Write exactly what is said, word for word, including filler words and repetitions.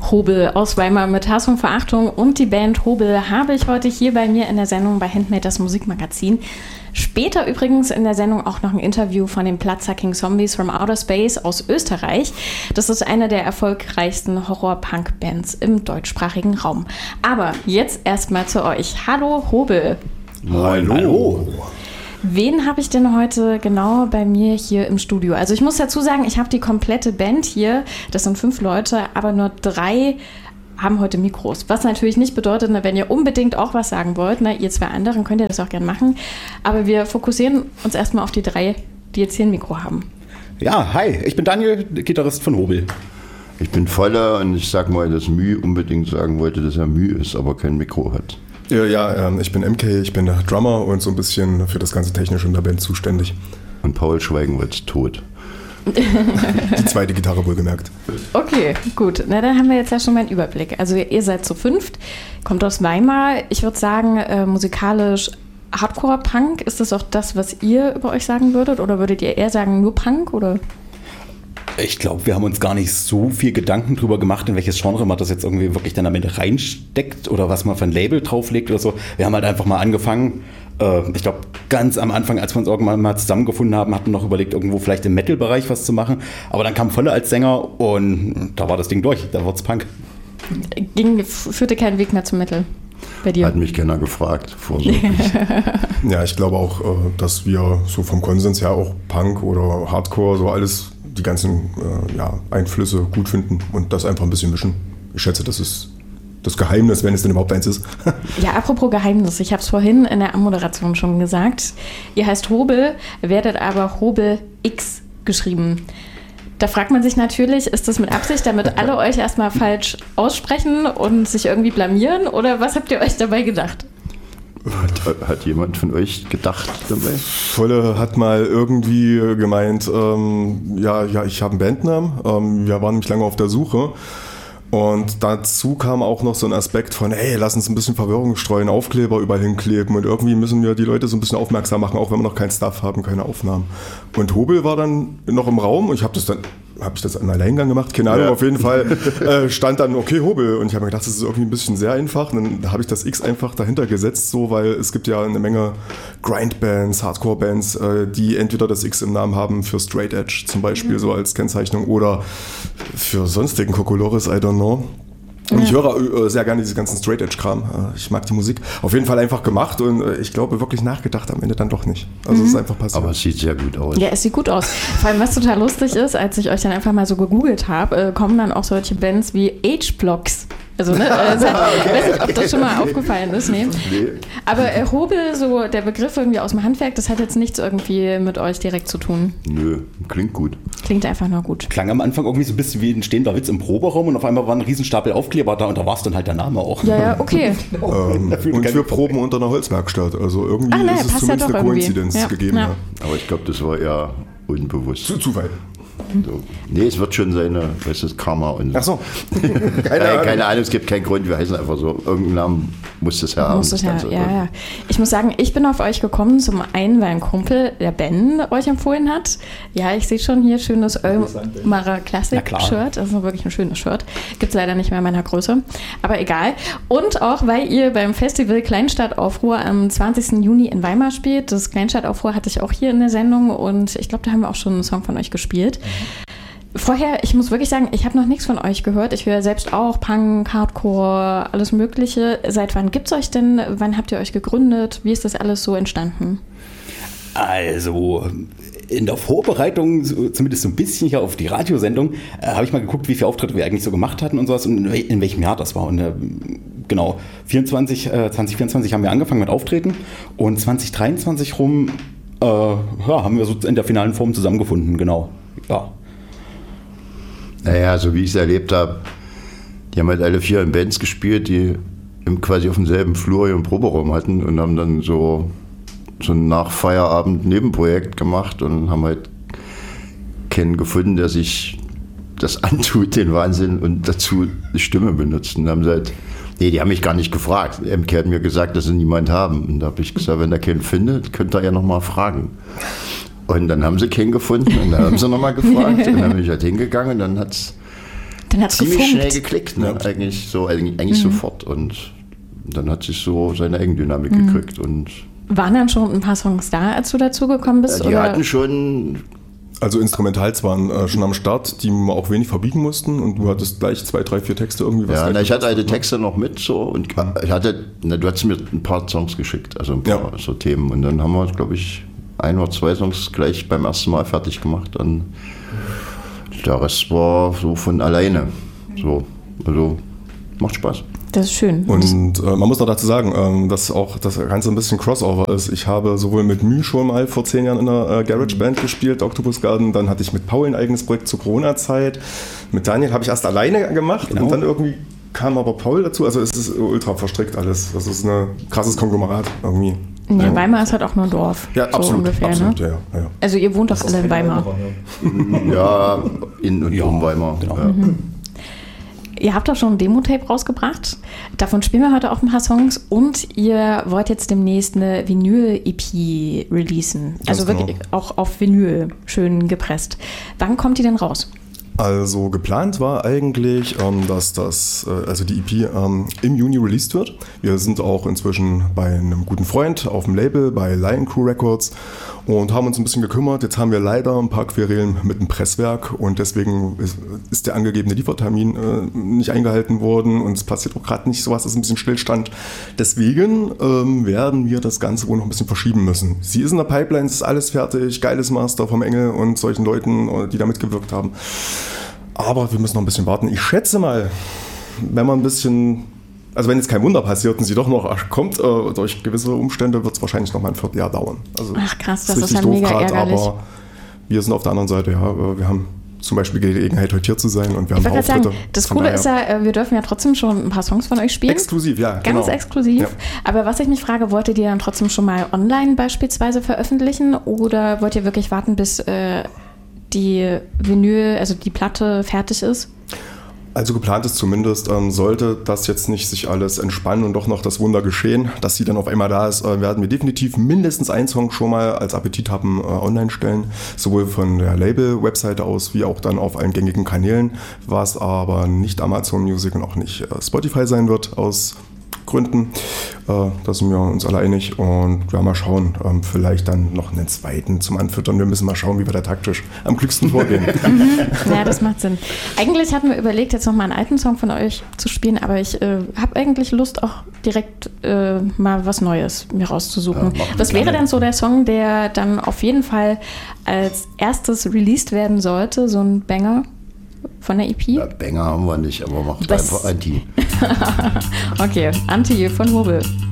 Hobel aus Weimar mit Hass und Verachtung und die Band Hobel habe ich heute hier bei mir in der Sendung bei Handmade, das Musikmagazin. Später übrigens in der Sendung auch noch ein Interview von den Bloodsucking Zombies from Outer Space aus Österreich. Das ist eine der erfolgreichsten Horror-Punk-Bands im deutschsprachigen Raum. Aber jetzt erstmal zu euch. Hallo Hobel. Hallo. Hallo. Wen habe ich denn heute genau bei mir hier im Studio? Also ich muss dazu sagen, ich habe die komplette Band hier. Das sind fünf Leute, aber nur drei haben heute Mikros. Was natürlich nicht bedeutet, ne, wenn ihr unbedingt auch was sagen wollt, ne, ihr zwei anderen könnt ihr das auch gerne machen. Aber wir fokussieren uns erstmal auf die drei, die jetzt hier ein Mikro haben. Ja, hi, ich bin Daniel, Gitarrist von Hobel. Ich bin Voller und ich sag mal, dass Müh unbedingt sagen wollte, dass er Müh ist, aber kein Mikro hat. Ja, ja, ich bin M K, ich bin der Drummer und so ein bisschen für das ganze Technische in der Band zuständig. Und Paul Schweigenwitz tot. Die zweite Gitarre wohlgemerkt. Okay, gut. Na, dann haben wir jetzt ja schon mal einen Überblick. Also ihr seid zu fünft, kommt aus Weimar. Ich würde sagen, äh, musikalisch Hardcore-Punk. Ist das auch das, was ihr über euch sagen würdet? Oder würdet ihr eher sagen, nur Punk? Oder? Ich glaube, wir haben uns gar nicht so viel Gedanken drüber gemacht, in welches Genre man das jetzt irgendwie wirklich dann am Ende reinsteckt oder was man für ein Label drauflegt oder so. Wir haben halt einfach mal angefangen. Äh, ich glaube, ganz am Anfang, als wir uns irgendwann mal zusammengefunden haben, hatten wir noch überlegt, irgendwo vielleicht im Metal-Bereich was zu machen. Aber dann kam Volle als Sänger und da war das Ding durch. Da wird's Punk. Ging, führte kein Weg mehr zum Metal bei dir? Hat mich keiner gefragt, vorsorglich. Ja, ich glaube auch, dass wir so vom Konsens her auch Punk oder Hardcore, so alles, die ganzen äh, ja, Einflüsse gut finden und das einfach ein bisschen mischen. Ich schätze, das ist das Geheimnis, wenn es denn überhaupt eins ist. Ja, apropos Geheimnis, ich habe es vorhin in der Anmoderation schon gesagt. Ihr heißt Hobel, werdet aber Hobel X geschrieben. Da fragt man sich natürlich, ist das mit Absicht, damit alle euch erstmal falsch aussprechen und sich irgendwie blamieren? Oder was habt ihr euch dabei gedacht? Hat, hat jemand von euch gedacht dabei? Volle hat mal irgendwie gemeint, ähm, ja, ja, ich habe einen Bandnamen. Ähm, wir waren nämlich lange auf der Suche. Und dazu kam auch noch so ein Aspekt von, hey, lass uns ein bisschen Verwirrung streuen, Aufkleber überall hinkleben und irgendwie müssen wir die Leute so ein bisschen aufmerksam machen, auch wenn wir noch keinen Stuff haben, keine Aufnahmen. Und Hobel war dann noch im Raum und ich habe das dann, habe ich das im Alleingang gemacht? Keine Ahnung, ja. Auf jeden Fall äh, stand dann, okay, Hobel. Und ich habe mir gedacht, das ist irgendwie ein bisschen sehr einfach. Und dann habe ich das X einfach dahinter gesetzt, so, weil es gibt ja eine Menge Grindbands, Hardcore-Bands, äh, die entweder das X im Namen haben für Straight Edge zum Beispiel, mhm. so als Kennzeichnung, oder für sonstigen Kokolores, I don't know. Und ich höre äh, sehr gerne diese ganzen Straight-Edge-Kram. Äh, ich mag die Musik. Auf jeden Fall einfach gemacht und äh, ich glaube, wirklich nachgedacht am Ende dann doch nicht. Also mhm. es ist einfach passiert. Aber es sieht sehr gut aus. Ja, es sieht gut aus. Vor allem, was total lustig ist, als ich euch dann einfach mal so gegoogelt habe, äh, kommen dann auch solche Bands wie H-Blocks. Also, ne, also, ich weiß nicht, ob das schon mal aufgefallen ist. Nee. nee. Aber äh, Hobel, so der Begriff irgendwie aus dem Handwerk, das hat jetzt nichts irgendwie mit euch direkt zu tun. Nö, klingt gut. Klingt einfach nur gut. Klang am Anfang irgendwie so ein bisschen wie ein stehender Witz im Proberaum und auf einmal war ein Riesenstapel Aufkleber da und da war es dann halt der Name auch. Ja, ja, okay. ähm, und wir proben unter einer Holzwerkstatt. Also irgendwie Ach, nein, ist es zumindest ja eine Koinzidenz ja. gegeben. Ja. Ja. Aber ich glaube, das war eher unbewusst. Zu Zufall. So. Nee, es wird schon seine, was ist Karma und so. Ach so. keine, Ahnung. keine Ahnung, es gibt keinen Grund, wir heißen einfach so. Irgendeinen Namen muss das ja haben. Muss das ja, ja, ja. Ich muss sagen, ich bin auf euch gekommen, zum einen, weil ein Kumpel, der Ben, euch empfohlen hat. Ja, ich sehe schon hier schönes Ölmarer Classic-Shirt. Also wirklich ein schönes Shirt. Gibt es leider nicht mehr in meiner Größe. Aber egal. Und auch, weil ihr beim Festival Kleinstadtaufruhr am zwanzigsten Juni in Weimar spielt. Das Kleinstadtaufruhr hatte ich auch hier in der Sendung und ich glaube, da haben wir auch schon einen Song von euch gespielt. Vorher, ich muss wirklich sagen, ich habe noch nichts von euch gehört. Ich höre selbst auch Punk, Hardcore, alles Mögliche. Seit wann gibt's euch denn? Wann habt ihr euch gegründet? Wie ist das alles so entstanden? Also in der Vorbereitung, zumindest so ein bisschen hier auf die Radiosendung, äh, habe ich mal geguckt, wie viele Auftritte wir eigentlich so gemacht hatten und sowas und in welchem Jahr das war. Und äh, genau, vierundzwanzig, äh, zwanzig vierundzwanzig haben wir angefangen mit Auftreten und zwanzig dreiundzwanzig rum äh, ja, haben wir so in der finalen Form zusammengefunden, genau. Ja. Naja, so wie ich es erlebt habe, die haben halt alle vier in Bands gespielt, die quasi auf demselben Flur ihren Proberaum hatten und haben dann so, so ein Nach-Feierabend-Nebenprojekt gemacht und haben halt keinen gefunden, der sich das antut, den Wahnsinn, und dazu die Stimme benutzt. Und haben sie halt, nee, die haben mich gar nicht gefragt. M K hat mir gesagt, dass sie niemand haben. Und da habe ich gesagt, wenn er keinen findet, könnt ihr ja nochmal fragen. Und dann haben sie keinen gefunden und dann haben sie nochmal gefragt und dann bin ich halt hingegangen und dann hat's Dann hat's ziemlich gefunkt. schnell geklickt, ne? ja. eigentlich, so, eigentlich, eigentlich mhm. sofort. Und dann hat sich so seine Eigendynamik mhm. gekriegt. Und waren dann schon ein paar Songs da, als du dazugekommen bist? Die oder? hatten schon... Also Instrumentals waren äh, schon am Start, die wir auch wenig verbiegen mussten und du hattest gleich zwei, drei, vier Texte irgendwie. Was ja, na, ich hatte alte Texte noch mit so und ich hatte, na, du hast mir ein paar Songs geschickt, also ein paar ja. so Themen und dann haben wir, glaube ich, ein oder zwei Songs gleich beim ersten Mal fertig gemacht und der Rest war so von alleine. So, also macht Spaß. Das ist schön. Und äh, man muss noch dazu sagen, ähm, dass auch das Ganze ein bisschen Crossover ist. Ich habe sowohl mit Müh schon mal vor zehn Jahren in einer äh, Garage-Band gespielt, Octopus Garden. Dann hatte ich mit Paul ein eigenes Projekt zur Corona-Zeit. Mit Daniel habe ich erst alleine gemacht genau. und dann irgendwie kam aber Paul dazu. Also es ist ultra verstrickt alles. Das ist ein krasses Konglomerat irgendwie. Ja, ja. Weimar ist halt auch nur ein Dorf. Ja, so absolut. Ungefähr, absolut ne? ja, ja. Also ihr wohnt doch alle in Weimar. Ja, in und ja, um Weimar. Genau. Ja. Mhm. Ihr habt auch schon ein Demo-Tape rausgebracht. Davon spielen wir heute auch ein paar Songs. Und ihr wollt jetzt demnächst eine Vinyl-E P releasen. Also Ganz wirklich genau. auch auf Vinyl schön gepresst. Wann kommt die denn raus? Also geplant war eigentlich, ähm, dass das, äh, also die E P ähm, im Juni released wird. Wir sind auch inzwischen bei einem guten Freund auf dem Label, bei Lion Crew Records und haben uns ein bisschen gekümmert. Jetzt haben wir leider ein paar Querelen mit dem Presswerk und deswegen ist, ist der angegebene Liefertermin äh, nicht eingehalten worden und es passiert auch gerade nicht sowas, ist ein bisschen Stillstand. Deswegen ähm, werden wir das Ganze wohl noch ein bisschen verschieben müssen. Sie ist in der Pipeline, es ist alles fertig, geiles Master vom Engel und solchen Leuten, die da mitgewirkt haben. Aber wir müssen noch ein bisschen warten. Ich schätze mal, wenn man ein bisschen, also wenn jetzt kein Wunder passiert und sie doch noch kommt, äh, durch gewisse Umstände, wird es wahrscheinlich noch mal ein Vierteljahr dauern. Also Ach krass, das ist, ist ja mega grad, ärgerlich. Aber wir sind auf der anderen Seite, ja, wir haben zum Beispiel die Gelegenheit, heute hier zu sein und wir haben Auftritte. Sagen, das Coole ist ja, wir dürfen ja trotzdem schon ein paar Songs von euch spielen. Exklusiv, ja. Ganz genau. exklusiv. Ja. Aber was ich mich frage, wollt ihr die dann trotzdem schon mal online beispielsweise veröffentlichen oder wollt ihr wirklich warten, bis äh, die Vinyl, also die Platte fertig ist? Also geplant ist zumindest, ähm, sollte das jetzt nicht sich alles entspannen und doch noch das Wunder geschehen, dass sie dann auf einmal da ist, äh, werden wir definitiv mindestens einen Song schon mal als Appetithappen äh, online stellen, sowohl von der Label-Webseite aus wie auch dann auf allen gängigen Kanälen, was aber nicht Amazon Music und auch nicht äh, Spotify sein wird aus Gründen. Äh, da sind wir uns alle einig und ja, mal schauen, ähm, vielleicht dann noch einen zweiten zum Anfüttern. Wir müssen mal schauen, wie wir da taktisch am klügsten vorgehen. Mhm. Ja, das macht Sinn. Eigentlich hatten wir überlegt, jetzt noch mal einen alten Song von euch zu spielen, aber ich äh, habe eigentlich Lust, auch direkt äh, mal was Neues mir rauszusuchen. Ja, was wäre denn so der Song, der dann auf jeden Fall als erstes released werden sollte, so ein Banger? Von der E P? Ja, Banger haben wir nicht, aber macht einfach Anti. Okay, Anti von Hobel.